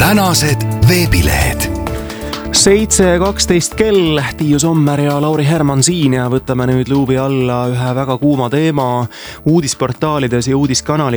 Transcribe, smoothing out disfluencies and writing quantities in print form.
tänased veebilehed. 7:12 kell, Tiiu Sommer ja Lauri Herman siin ja võtame nüüd luubi alla ühe väga kuuma teema uudisportaalides ja uudiskanalites.